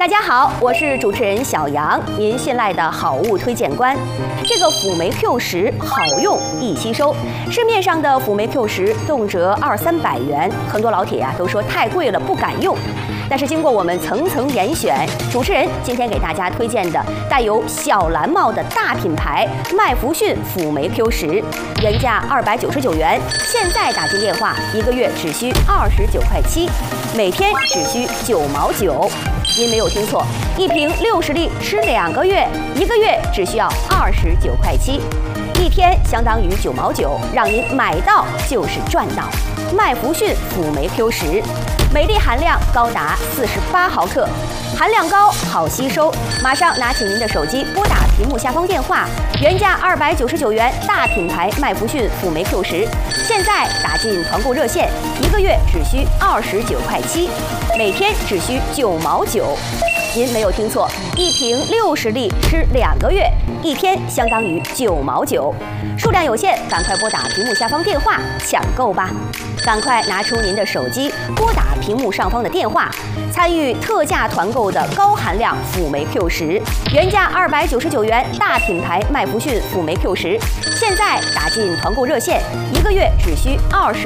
家好，我是主持人小杨，您信赖的好物推荐官。这个辅酶 Q10好用易吸收，市面上的辅酶 Q10动辄200-300元，很多老铁都说太贵了，不敢用。但是经过我们层层严选，主持人今天给大家推荐的带有小蓝帽的大品牌麦弗逊辅酶 Q10，原价299元，现在打进电话1个月只需29块7，每天只需9毛9。您没有听错，一瓶60粒吃2个月，1个月只需要29块7，一天相当于9毛9，让您买到就是赚到。麦弗逊辅酶 Q10。每粒含量高达48毫克，含量高，好吸收。马上拿起您的手机，拨打屏幕下方电话，原价299元，大品牌麦弗逊辅酶 Q10，现在打进团购热线，1个月只需29块7，每天只需9毛9。您没有听错，一瓶60粒吃2个月，一天相当于9毛9。数量有限，赶快拨打屏幕下方电话抢购吧！赶快拿出您的手机，拨打屏幕上方的电话，参与特价团购的高含量辅酶 Q10，原价299元，大品牌麦弗逊辅酶 Q10，现在打进团购热线，1个月只需29